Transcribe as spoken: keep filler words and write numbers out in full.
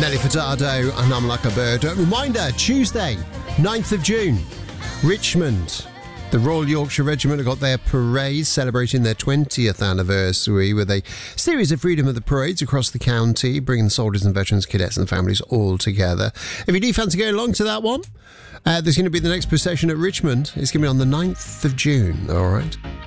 Nelly Furtado and I'm Like a Bird. A reminder, Tuesday, ninth of June, Richmond. The Royal Yorkshire Regiment have got their parade celebrating their twentieth anniversary with a series of Freedom of the Parades across the county, bringing the soldiers and veterans, cadets and families all together. If you do fancy going along to that one, uh, there's going to be the next procession at Richmond. It's going to be on the ninth of June, all right?